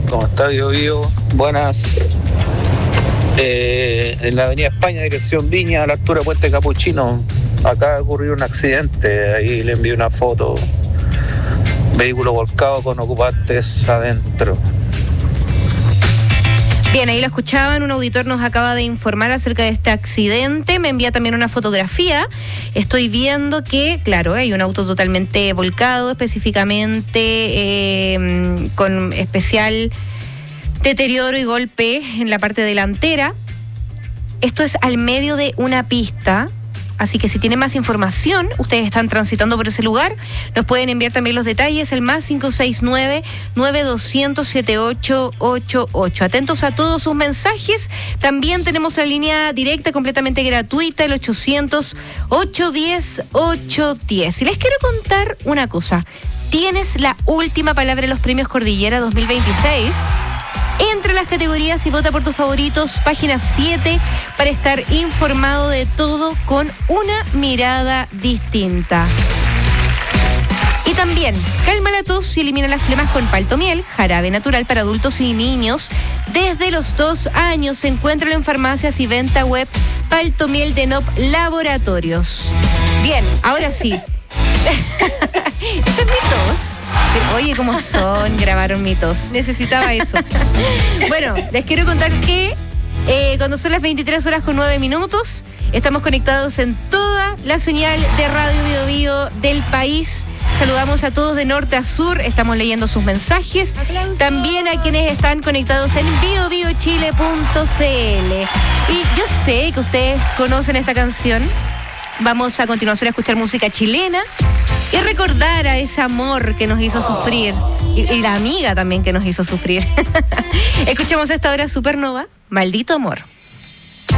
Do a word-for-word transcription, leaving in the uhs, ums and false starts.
¿Cómo está, Bio Bio? Buenas. Eh, en la avenida España, dirección Viña, a la altura de Puente Capuchino, acaba de ocurrir un accidente. Ahí le envié una foto. Vehículo volcado con ocupantes adentro. Bien, ahí lo escuchaban, un auditor nos acaba de informar acerca de este accidente, me envía también una fotografía, estoy viendo que, claro, hay un auto totalmente volcado, específicamente eh, con especial deterioro y golpe en la parte delantera. Esto es al medio de una pista. Así que si tienen más información, ustedes están transitando por ese lugar, nos pueden enviar también los detalles, el más cinco seis nueve, nueve dos cero cero, siete ocho ocho ocho. Atentos a todos sus mensajes. También tenemos la línea directa completamente gratuita, el ochocientos, ochocientos diez, ochocientos diez. Y les quiero contar una cosa. Tienes la última palabra en los premios Cordillera dos mil veintiséis. Entre las categorías y vota por tus favoritos, página siete, para estar informado de todo con una mirada distinta. Y también, calma la tos y elimina las flemas con Paltomiel, jarabe natural para adultos y niños. Desde los dos años, encuéntralo en farmacias y venta web Paltomiel de N O P Laboratorios. Bien, ahora sí. Eso es mi tos. Oye, ¿cómo son? Grabaron mi tos. Necesitaba eso. Bueno, les quiero contar que eh, cuando son las veintitrés horas con nueve minutos, estamos conectados en toda la señal de Radio Bio Bio del país. Saludamos a todos de norte a sur, estamos leyendo sus mensajes. ¡Aplausos! También a quienes están conectados en bio bio chile punto c l. Y yo sé que ustedes conocen esta canción. Vamos a continuación a escuchar música chilena y recordar a ese amor que nos hizo sufrir. Y, y la amiga también que nos hizo sufrir. Escuchamos a esta hora Supernova, Maldito Amor.